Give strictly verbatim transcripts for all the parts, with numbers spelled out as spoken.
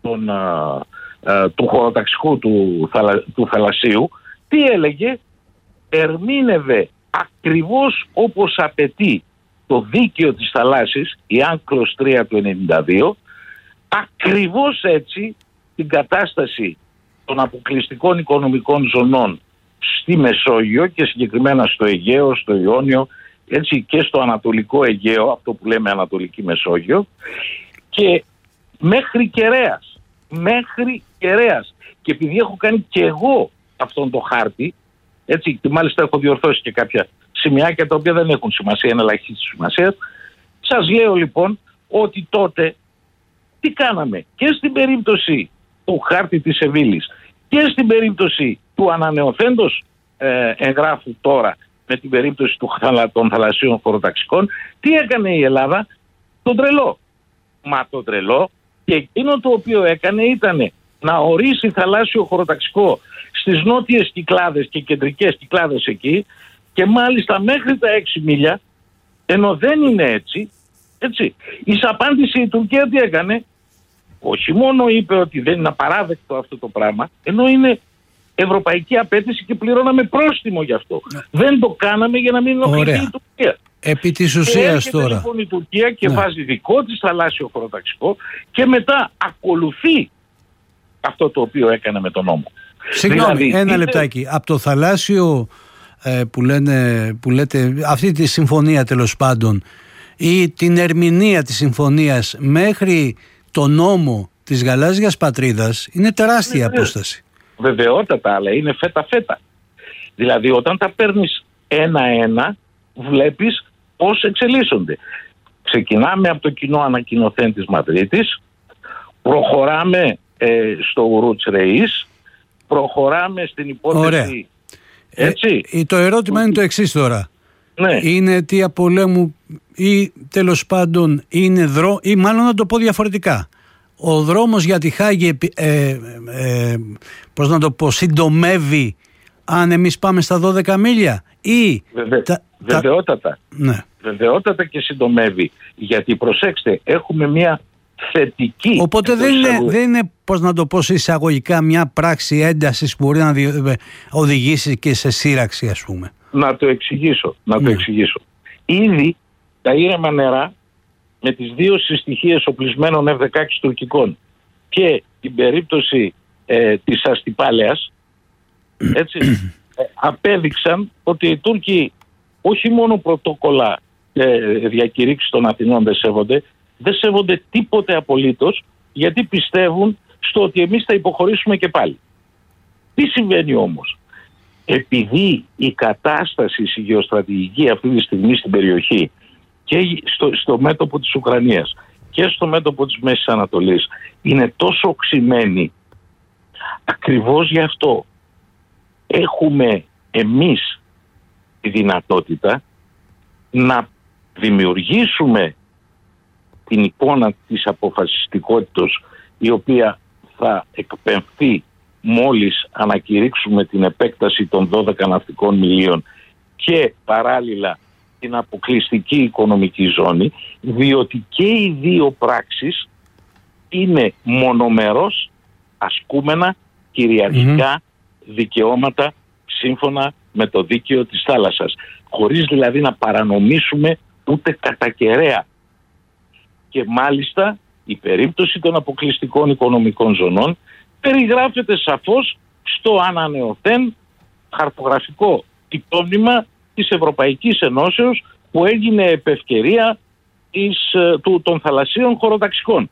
των, α, α, του χωροταξικού του, θαλα, του θαλασσίου, τι έλεγε? Ερμήνευε ακριβώς όπως απαιτεί το δίκαιο της θαλάσσης, η Άνκρος τρία του ενενήντα δύο, ακριβώς έτσι την κατάσταση των αποκλειστικών οικονομικών ζωνών στη Μεσόγειο και συγκεκριμένα στο Αιγαίο, στο Ιόνιο, έτσι και στο Ανατολικό Αιγαίο, αυτό που λέμε Ανατολική Μεσόγειο, και μέχρι Κεραίας, μέχρι Κεραίας. Και επειδή έχω κάνει και εγώ αυτόν τον χάρτη, έτσι, και μάλιστα έχω διορθώσει και κάποια σημειάκια τα οποία δεν έχουν σημασία, είναι ελαχίστης σημασία. Σας λέω λοιπόν ότι τότε τι κάναμε και στην περίπτωση του χάρτη της Σεβίλης και στην περίπτωση του ανανεωθέντος ε, εγγράφου τώρα με την περίπτωση του, των θαλασσίων χωροταξικών, τι έκανε η Ελλάδα? Τον τρελό. Μα το τρελό, και εκείνο το οποίο έκανε ήταν να ορίσει θαλάσσιο χωροταξικό στις νότιες Κυκλάδες και κεντρικές Κυκλάδες εκεί, και μάλιστα μέχρι τα έξι μίλια, ενώ δεν είναι έτσι, έτσι. Εις απάντηση η Τουρκία τι έκανε? Όχι μόνο είπε ότι δεν είναι απαράδεκτο αυτό το πράγμα, ενώ είναι ευρωπαϊκή απέτηση και πληρώναμε πρόστιμο γι' αυτό. Ναι. Δεν το κάναμε για να μην ενοχληθεί η Τουρκία. Επί της ουσίας τώρα. Λοιπόν η Τουρκία και ναι. βάζει δικό της θαλάσσιο χωροταξικό και μετά ακολουθεί αυτό το οποίο έκανε με τον νόμο. Συγγνώμη, δηλαδή, ένα είτε... λεπτάκι. Από το θαλάσσιο ε, που, λένε, που λέτε, αυτή τη συμφωνία τέλος πάντων, ή την ερμηνεία της συμφωνίας μέχρι το νόμο της γαλάζιας πατρίδας, είναι τεράστια ναι, απόσταση. Βεβαιότατα, αλλά είναι φέτα-φέτα. Δηλαδή όταν τα παίρνεις ένα-ένα, βλέπεις πώς εξελίσσονται. Ξεκινάμε από το κοινό ανακοινωθέν της Μαδρίτης, προχωράμε ε, στο Ουρούτς Ρεΐς, προχωράμε στην υπόθεση... Ωραία. Έτσι. Ε, το ερώτημα είναι το εξής τώρα. Ναι. Είναι αιτία πολέμου ή τέλος πάντων είναι δρόμο, ή μάλλον να το πω διαφορετικά. Ο δρόμος για τη Χάγη ε, ε, πώς να το πω, συντομεύει αν εμείς πάμε στα δώδεκα μίλια ή... Βεβαι, τα, βεβαιότατα. Τα, ναι. Βεβαιότατα και συντομεύει. Γιατί προσέξτε, έχουμε μια θετική... Οπότε δεν είναι, δεν είναι, πώς να το πω εισαγωγικά, μια πράξη έντασης που μπορεί να οδηγήσει και σε σύραξη, ας πούμε. Να το εξηγήσω. Να ναι. το εξηγήσω. Ήδη τα ήρεμα νερά με τις δύο συστοιχίες οπλισμένων εφ δεκαέξι τουρκικών και την περίπτωση ε, της Αστυπάλαιας, έτσι, ε, απέδειξαν ότι οι Τούρκοι όχι μόνο πρωτόκολλα ε, διακηρύξεις των Αθηνών δεν σέβονται, δεν σέβονται τίποτε απολύτως, γιατί πιστεύουν στο ότι εμείς θα υποχωρήσουμε και πάλι. Τι συμβαίνει όμως? Επειδή η κατάσταση, η γεωστρατηγική αυτή τη στιγμή στην περιοχή και στο, στο μέτωπο της Ουκρανίας και στο μέτωπο της Μέσης Ανατολής είναι τόσο οξυμένη, ακριβώς γι' αυτό έχουμε εμείς τη δυνατότητα να δημιουργήσουμε την εικόνα της αποφασιστικότητας, η οποία θα εκπαιμφθεί μόλις ανακηρύξουμε την επέκταση των δώδεκα ναυτικών μιλίων και παράλληλα την αποκλειστική οικονομική ζώνη, διότι και οι δύο πράξεις είναι μονομερώς ασκούμενα κυριαρχικά mm-hmm. δικαιώματα σύμφωνα με το δίκαιο της θάλασσας, χωρίς δηλαδή να παρανομήσουμε ούτε κατά κεραία. Και μάλιστα η περίπτωση των αποκλειστικών οικονομικών ζωνών περιγράφεται σαφώς στο ανανεωθέν χαρτογραφικό υπόμνημα της Ευρωπαϊκής Ενώσεως που έγινε επ' ευκαιρία της, του, των θαλασσίων χωροταξικών.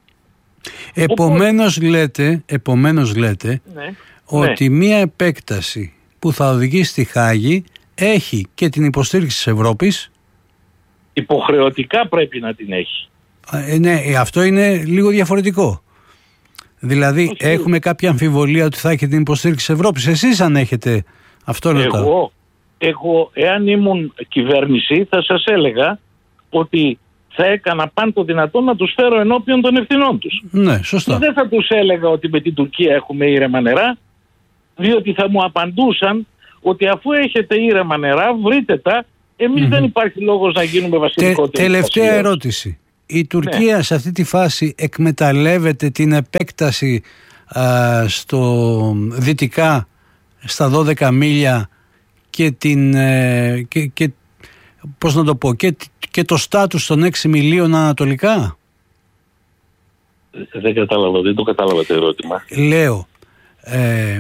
Επομένως Οπότε... λέτε, επομένως λέτε ναι, ότι ναι. μία επέκταση που θα οδηγήσει στη Χάγη έχει και την υποστήριξη της Ευρώπης. Υποχρεωτικά πρέπει να την έχει. Ε, ναι, αυτό είναι λίγο διαφορετικό. Δηλαδή Όχι. έχουμε κάποια αμφιβολία ότι θα έχει την υποστήριξη της Ευρώπης. Εσείς αν έχετε αυτό ρωτάω. Εγώ, εγώ εάν ήμουν κυβέρνηση θα σας έλεγα ότι θα έκανα πάντα το δυνατόν να τους φέρω ενώπιον των ευθυνών τους. Ναι, σωστά. Και δεν θα τους έλεγα ότι με την Τουρκία έχουμε ήρεμα νερά, διότι θα μου απαντούσαν ότι αφού έχετε ήρεμα νερά βρείτε τα, εμείς mm-hmm. δεν υπάρχει λόγος να γίνουμε βασιλικότεροι. Τε, τελευταία ερώτηση. η Τουρκία ναι. σε αυτή τη φάση εκμεταλλεύεται την επέκταση α, στο δυτικά στα δώδεκα μίλια και την ε, και, και, πώς να το πω, και, και το στάτους των έξι μιλίων ανατολικά. Δεν κατάλαβα, δεν το κατάλαβα το ερώτημα. Λέω, ε,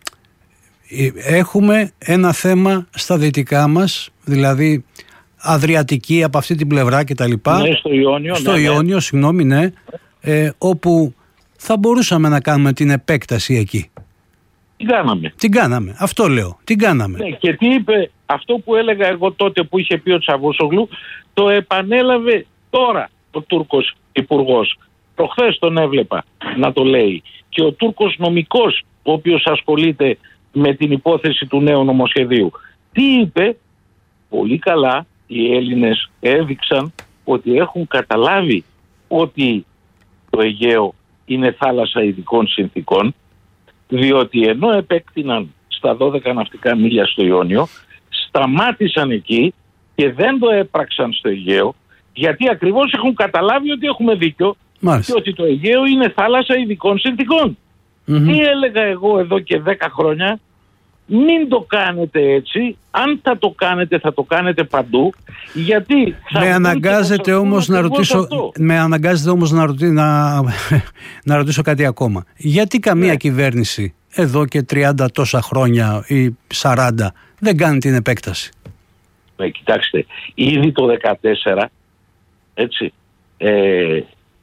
έχουμε ένα θέμα στα δυτικά μας, δηλαδή Αδριατική από αυτή την πλευρά και τα λοιπά. Ναι, στο Ιόνιο. Στο ναι, Ιόνιο, ναι. συγγνώμη, ναι. Ε, όπου θα μπορούσαμε να κάνουμε την επέκταση εκεί. Την κάναμε. Την κάναμε, αυτό λέω, την κάναμε. Ναι, και τι είπε, αυτό που έλεγα εγώ τότε που είχε πει ο Τσαβούσογλου, το επανέλαβε τώρα ο Τούρκος υπουργός. Προχθές τον έβλεπα να το λέει. Και ο Τούρκος νομικός, ο οποίος ασχολείται με την υπόθεση του νέου νομοσχεδίου. Τι είπε? Πολύ καλά οι Έλληνες έδειξαν ότι έχουν καταλάβει ότι το Αιγαίο είναι θάλασσα ειδικών συνθήκων, διότι ενώ επέκτηναν στα δώδεκα ναυτικά μίλια στο Ιόνιο, σταμάτησαν εκεί και δεν το έπραξαν στο Αιγαίο, γιατί ακριβώς έχουν καταλάβει ότι έχουμε δίκιο. Μάλιστα. Και ότι το Αιγαίο είναι θάλασσα ειδικών συνθήκων. Mm-hmm. Τι έλεγα εγώ εδώ και δέκα χρόνια? Μην το κάνετε έτσι. Αν θα το κάνετε, θα το κάνετε παντού. Γιατί θα με αναγκάζεται όμως να ρωτήσω, με αναγκάζεται όμως να, ρωτή, να, να ρωτήσω κάτι ακόμα. Γιατί καμία ναι. κυβέρνηση εδώ και τριάντα τόσα χρόνια ή σαράντα δεν κάνει την επέκταση? Ναι, κοιτάξτε, ήδη το δεκατέσσερα, έτσι, ε,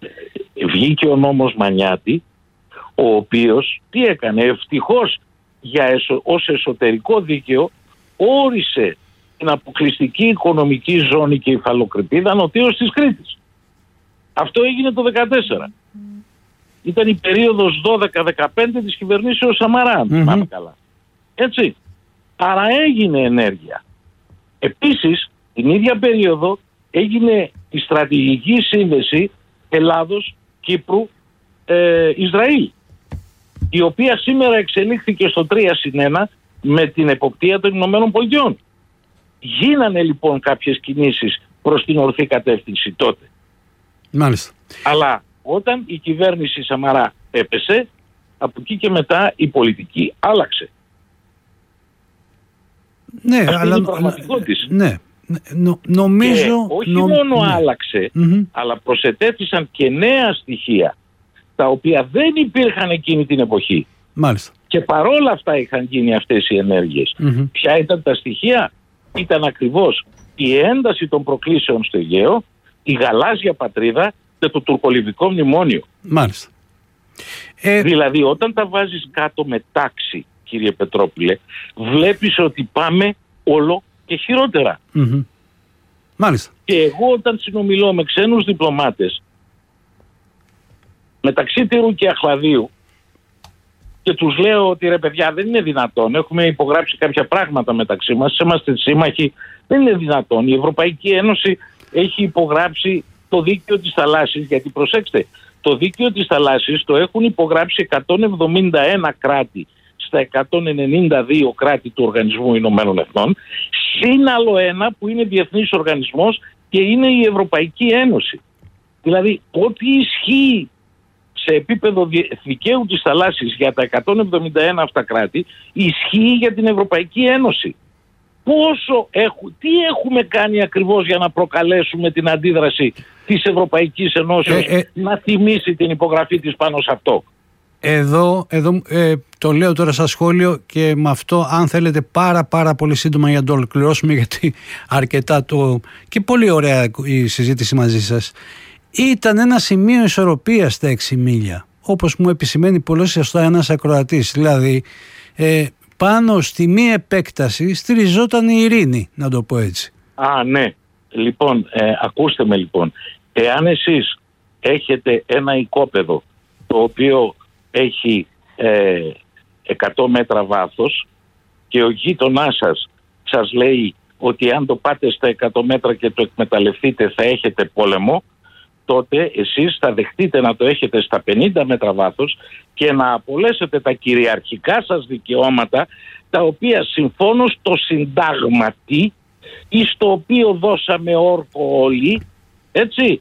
βγήκε ο νόμος Μανιάτη, ο οποίος τι έκανε? Ευτυχώς για εσω, ως εσωτερικό δίκαιο όρισε την αποκλειστική οικονομική ζώνη και υφαλοκρηπίδα νοτίως της Κρήτης. Αυτό έγινε το δεκατέσσερα. Mm. Ήταν η περίοδος δώδεκα δεκαπέντε της κυβερνήσεως Σαμαρά, mm-hmm. πάμε καλά. Έτσι. Άρα έγινε ενέργεια. Επίσης, την ίδια περίοδο έγινε η στρατηγική σύνδεση Ελλάδος, Κύπρου, ε, Ισραήλ, η οποία σήμερα εξελίχθηκε στο τρία συν ένα με την εποπτεία των Ηνωμένων Πολιτειών. Γίνανε λοιπόν κάποιες κινήσεις προς την ορθή κατεύθυνση τότε. Μάλιστα. Αλλά όταν η κυβέρνηση Σαμαρά έπεσε, από εκεί και μετά η πολιτική άλλαξε. Ναι, αυτή αλλά... είναι η πραγματικότητα. Ναι. Νο, νομίζω... Και όχι νο... μόνο ναι. άλλαξε, mm-hmm. αλλά προσετέθησαν και νέα στοιχεία, τα οποία δεν υπήρχαν εκείνη την εποχή. Μάλιστα. Και παρόλα αυτά είχαν γίνει αυτές οι ενέργειες. Mm-hmm. Ποια ήταν τα στοιχεία? Ήταν ακριβώς η ένταση των προκλήσεων στο Αιγαίο, η γαλάζια πατρίδα και το τουρκολιβικό μνημόνιο. Μάλιστα. Ε... Δηλαδή όταν τα βάζεις κάτω με τάξη, κύριε Πετρόπουλε, βλέπεις ότι πάμε όλο και χειρότερα. Mm-hmm. Μάλιστα. Και εγώ όταν συνομιλώ με ξένους διπλωμάτες μεταξύ Τύρου και Αχλαδίου και τους λέω ότι ρε παιδιά δεν είναι δυνατόν, έχουμε υπογράψει κάποια πράγματα μεταξύ μας, είμαστε σύμμαχοι, δεν είναι δυνατόν. Η Ευρωπαϊκή Ένωση έχει υπογράψει το δίκαιο της θαλάσσης, γιατί προσέξτε, το δίκαιο της θαλάσσης το έχουν υπογράψει εκατόν εβδομήντα ένα κράτη στα εκατόν ενενήντα δύο κράτη του Οργανισμού Ηνωμένων Εθνών, συν άλλο ένα που είναι διεθνής οργανισμός και είναι η Ευρωπαϊκή Ένωση. Δηλαδή, ό,τι ισχύει σε επίπεδο δικαίου της θαλάσσης για τα εκατόν εβδομήντα ένα αυτά κράτη, ισχύει για την Ευρωπαϊκή Ένωση. Πόσο έχου, τι έχουμε κάνει ακριβώς για να προκαλέσουμε την αντίδραση της Ευρωπαϊκής Ενώσεως ε, ε, να τιμήσει την υπογραφή της πάνω σε αυτό? Εδώ, εδώ ε, το λέω τώρα σαν σχόλιο και με αυτό αν θέλετε πάρα πάρα πολύ σύντομα για να το ολοκληρώσουμε, γιατί αρκετά το και πολύ ωραία η συζήτηση μαζί σας. Ήταν ένα σημείο ισορροπίας στα έξι μίλια, όπως μου επισημαίνει πολύ σωστά ένας ακροατής. Δηλαδή ε, πάνω στη μη επέκταση στηριζόταν η ειρήνη, να το πω έτσι. Α, ναι. Λοιπόν, ε, ακούστε με λοιπόν. Εάν εσείς έχετε ένα οικόπεδο το οποίο έχει ε, εκατό μέτρα βάθος και ο γείτονάς σας σας λέει ότι αν το πάτε στα εκατό μέτρα και το εκμεταλλευτείτε θα έχετε πόλεμο, τότε εσείς θα δεχτείτε να το έχετε στα πενήντα μέτρα βάθος και να απολέσετε τα κυριαρχικά σας δικαιώματα, τα οποία συμφώνω στο συντάγματι ή στο οποίο δώσαμε όρκο όλοι, έτσι,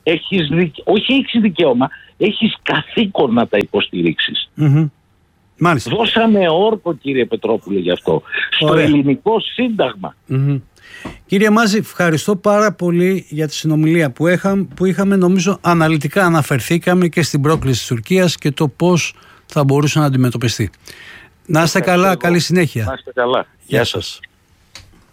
έχεις δικαι... όχι έχεις δικαίωμα, έχεις καθήκον να τα υποστηρίξεις. Mm-hmm. Μάλιστα. Δώσαμε όρκο, κύριε Πετρόπουλε, γι' αυτό. Στο Ωραία. ελληνικό σύνταγμα. Mm-hmm. Κύριε Μάζη, ευχαριστώ πάρα πολύ για τη συνομιλία που, έχα, που είχαμε. Νομίζω αναλυτικά αναφερθήκαμε και στην πρόκληση της Τουρκίας και το πώς θα μπορούσε να αντιμετωπιστεί. Να είστε καλά, καλή συνέχεια. Να είστε καλά. Γεια σας.